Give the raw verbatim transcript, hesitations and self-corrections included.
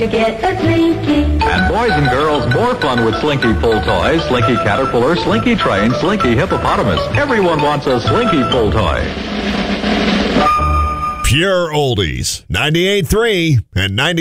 You get a Slinky. And boys and girls, more fun with Slinky pull toys. Slinky Caterpillar, Slinky Train, Slinky Hippopotamus. Everyone wants a Slinky pull toy. Pure oldies. ninety-eight point three and ninety